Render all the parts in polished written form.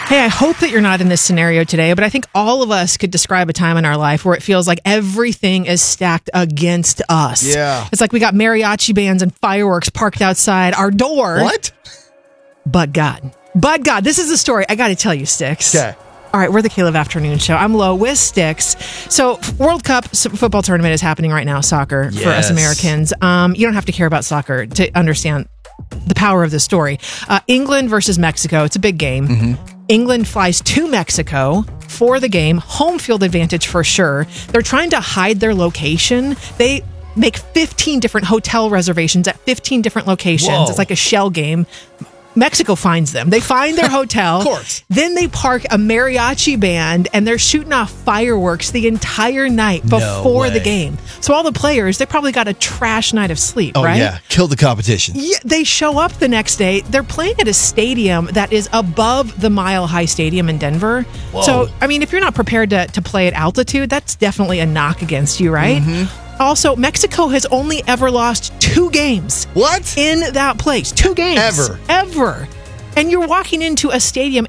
Hey, I hope that you're not in this scenario today, but I think all of us could describe a time in our life where it feels like everything is stacked against us. Yeah. It's like we got mariachi bands and fireworks parked outside our door. What? But God. But God. This is the story. I got to tell you, Sticks. Okay. All right, we're the Caleb Afternoon Show. I'm Lo with Sticks. So, World Cup football tournament is happening right now, soccer, for us Americans. You don't have to care about soccer to understand the power of the story. England versus Mexico. It's a big game. Mm-hmm. England flies to Mexico for the game. Home field advantage for sure. They're trying to hide their location. They make 15 different hotel reservations at 15 different locations. Whoa. It's like a shell game. Mexico finds them. They find their hotel. Of course. Then they park a mariachi band and they're shooting off fireworks the entire night before the game. So all the players, they probably got a trash night of sleep, right? Oh, yeah. Kill the competition. Yeah, they show up the next day. They're playing at a stadium that is above the Mile High Stadium in Denver. Whoa. So, I mean, if you're not prepared to play at altitude, that's definitely a knock against you, right? Mm-hmm. Also, Mexico has only ever lost 2 games. What? In that place. 2 games. Ever. And you're walking into a stadium,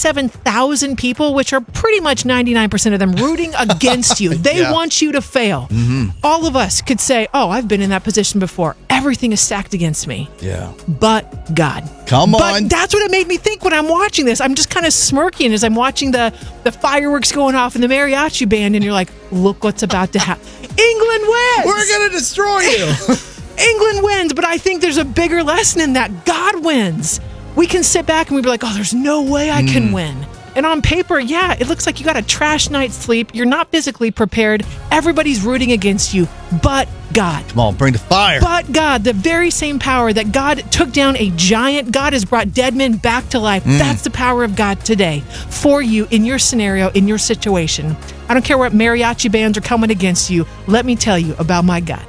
87,000 people, which are pretty much 99% of them rooting against you. They want you to fail. Mm-hmm. All of us could say, oh, I've been in that position before. Everything is stacked against me. Yeah. But God. Come on. But that's what it made me think when I'm watching this. I'm just kind of smirking as I'm watching the fireworks going off in the mariachi band, and you're like, look what's about to happen. England wins! We're going to destroy you! England wins, but I think there's a bigger lesson in that. God wins. We can sit back and we'd be like, oh, there's no way I can win. And on paper, yeah, it looks like you got a trash night's sleep. You're not physically prepared. Everybody's rooting against you. But God. Come on, bring the fire. But God, the very same power that God took down a giant, God has brought dead men back to life. That's the power of God today for you in your scenario, in your situation. I don't care what mariachi bands are coming against you. Let me tell you about my God.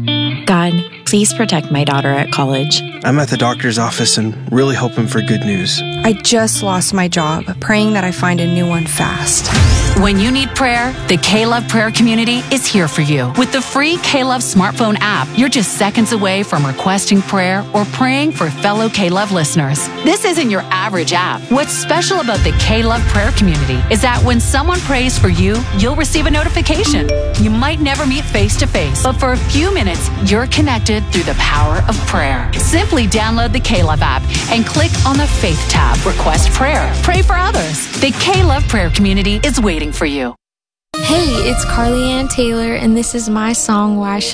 God, please protect my daughter at college. I'm at the doctor's office and really hoping for good news. I just lost my job, praying that I find a new one fast. When you need prayer, the K-Love prayer community is here for you. With the free K-Love smartphone app, you're just seconds away from requesting prayer or praying for fellow K-Love listeners. This isn't your average app. What's special about the K-Love prayer community is that when someone prays for you, you'll receive a notification. You might never meet face to face, but for a few minutes, you're connected through the power of prayer. Simply download the K-Love app and click on the Faith tab. Request prayer. Pray for others. The K-Love prayer community is waiting for you. Hey, it's Carly Ann Taylor, and this is my song, Why Should